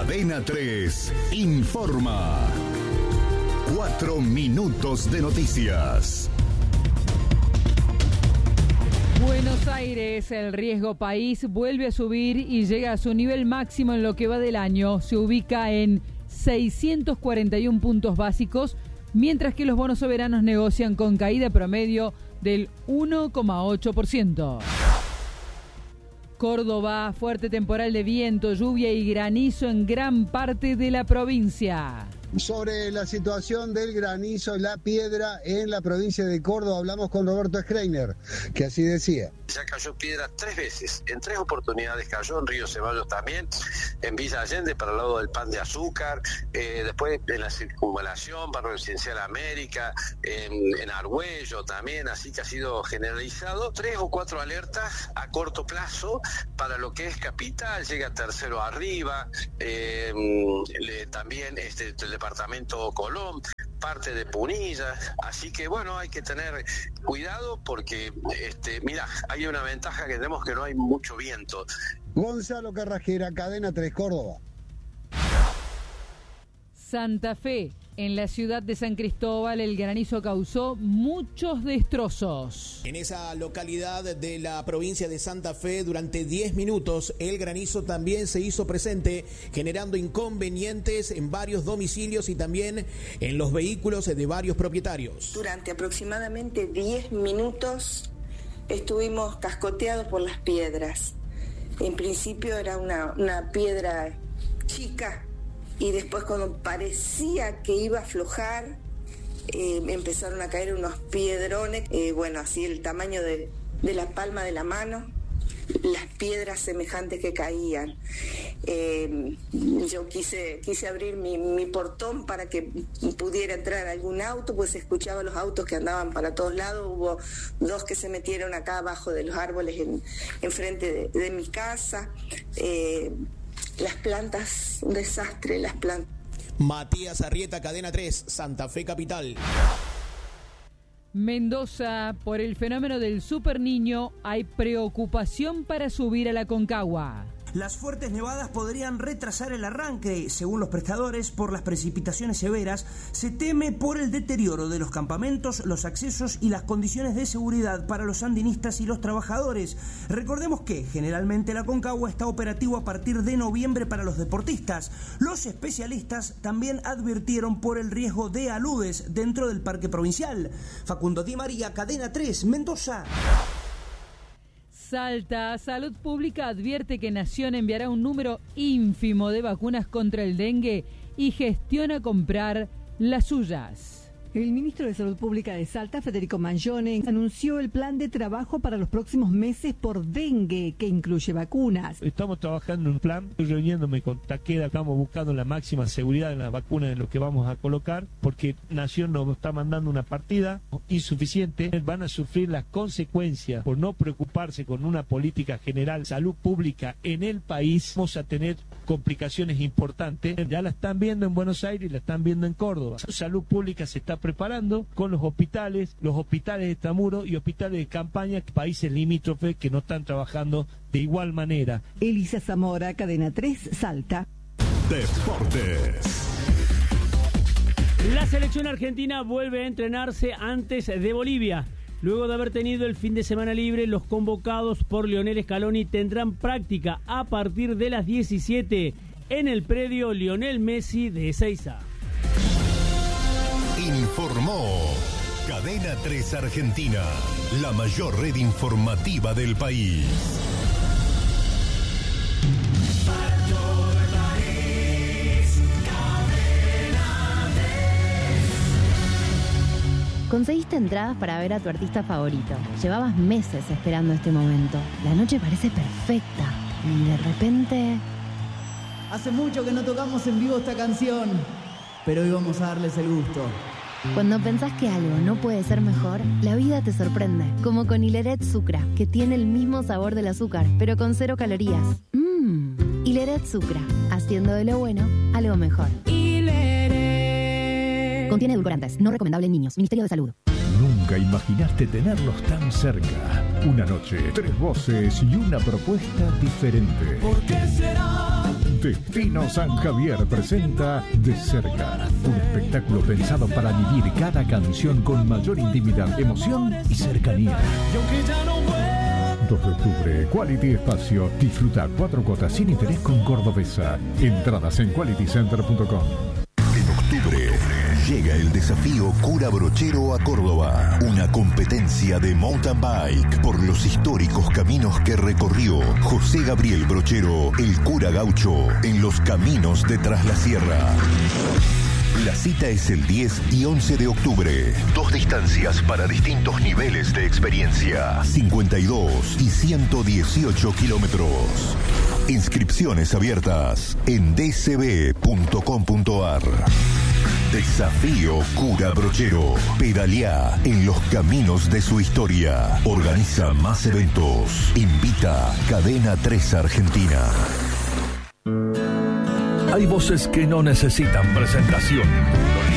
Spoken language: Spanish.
Cadena 3 informa. 4 minutos de noticias. Buenos Aires, el riesgo país vuelve a subir y llega a su nivel máximo en lo que va del año. Se ubica en 641 puntos básicos, mientras que los bonos soberanos negocian con caída promedio del 1,8%. Córdoba, fuerte temporal de viento, lluvia y granizo en gran parte de la provincia. Sobre la situación del granizo, la piedra en la provincia de Córdoba, hablamos con Roberto Schreiner, que así decía. Ya cayó piedra 3 veces, en 3 oportunidades cayó, en Río Ceballos también, en Villa Allende para el lado del Pan de Azúcar, después en la Circunvalación, Barrio Residencial América, en Argüello también, así que ha sido generalizado. 3 o 4 alertas a corto plazo para lo que es Capital, llega a Tercero Arriba, también el departamento Colón, parte de Punilla, así que bueno, hay que tener cuidado porque, mira, hay una ventaja que tenemos, que no hay mucho viento. Gonzalo Carrajera, Cadena 3 Córdoba. Santa Fe, en la ciudad de San Cristóbal, el granizo causó muchos destrozos. En esa localidad de la provincia de Santa Fe, durante 10 minutos, el granizo también se hizo presente, generando inconvenientes en varios domicilios y también en los vehículos de varios propietarios. Durante aproximadamente 10 minutos estuvimos cascoteados por las piedras. En principio era una piedra chica, y después cuando parecía que iba a aflojar, empezaron a caer unos piedrones, así el tamaño de la palma de la mano, las piedras semejantes que caían. Yo quise abrir mi portón para que pudiera entrar algún auto, pues escuchaba los autos que andaban para todos lados. Hubo 2 que se metieron acá abajo de los árboles enfrente de mi casa. Las plantas, un desastre, las plantas. Matías Arrieta, Cadena 3, Santa Fe Capital. Mendoza, por el fenómeno del Super Niño, hay preocupación para subir a la Concagua. Las fuertes nevadas podrían retrasar el arranque. Según los prestadores, por las precipitaciones severas, se teme por el deterioro de los campamentos, los accesos y las condiciones de seguridad para los sandinistas y los trabajadores. Recordemos que generalmente la Concagua está operativo a partir de noviembre para los deportistas. Los especialistas también advirtieron por el riesgo de aludes dentro del parque provincial. Facundo Di María, Cadena 3, Mendoza. Salta, Salud Pública advierte que Nación enviará un número ínfimo de vacunas contra el dengue y gestiona comprar las suyas. El ministro de Salud Pública de Salta, Federico Mangione, anunció el plan de trabajo para los próximos meses por dengue, que incluye vacunas. Estamos trabajando en un plan, reuniéndome con Takeda, estamos buscando la máxima seguridad en las vacunas en lo que vamos a colocar, porque Nación nos está mandando una partida insuficiente. Van a sufrir las consecuencias por no preocuparse con una política general de salud pública en el país. Vamos a tener complicaciones importantes. Ya la están viendo en Buenos Aires y la están viendo en Córdoba. Salud Pública se está preparando con los hospitales de extramuros y hospitales de campaña, países limítrofes que no están trabajando de igual manera. Elisa Zamora, Cadena 3, Salta. Deportes. La selección argentina vuelve a entrenarse antes de Bolivia. Luego de haber tenido el fin de semana libre, los convocados por Lionel Scaloni tendrán práctica a partir de las 17 en el predio Lionel Messi de Ezeiza. Informó Cadena 3 Argentina, la mayor red informativa del país. Para todo el país, Cadena 3. Conseguiste entradas para ver a tu artista favorito. Llevabas meses esperando este momento. La noche parece perfecta y de repente... Hace mucho que no tocamos en vivo esta canción, pero hoy vamos a darles el gusto. Cuando pensás que algo no puede ser mejor, la vida te sorprende. Como con Hileret Sucra, que tiene el mismo sabor del azúcar, pero con 0 calorías. Hileret Sucra, haciendo de lo bueno algo mejor. Hileret. Contiene edulcorantes, no recomendable en niños. Ministerio de Salud. Nunca imaginaste tenerlos tan cerca. Una noche, 3 voces y una propuesta diferente. ¿Por qué será? Destino San Javier presenta De Cerca, un espectáculo pensado para vivir cada canción con mayor intimidad, emoción y cercanía. 2 de octubre, Quality Espacio. Disfruta 4 cuotas sin interés con Cordobesa. Entradas en qualitycenter.com. En octubre llega el desafío Cura Brochero a Córdoba, una competencia de mountain bike por los históricos caminos que recorrió José Gabriel Brochero, el cura gaucho, en los caminos de Tras la Sierra. La cita es el 10 y 11 de octubre. 2 distancias para distintos niveles de experiencia. 52 y 118 kilómetros. Inscripciones abiertas en dcb.com.ar. Desafío Cura Brochero. Pedaleá en los caminos de su historia. Organiza más eventos. Invita Cadena 3 Argentina. Hay voces que no necesitan presentación.